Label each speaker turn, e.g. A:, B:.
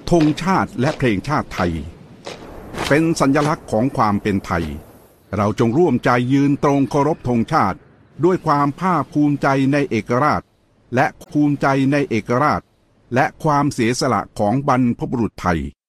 A: ธงชาติและเพลงชาติไทยเป็นสัญลักษณ์ของความเป็นไทยเราจงร่วมใจยืนตรงเคารพธงชาติด้วยความภาคภูมิใจในเอกราชและภูมิใจในเอกราชและความเสียสละของบรรพบุรุษไทย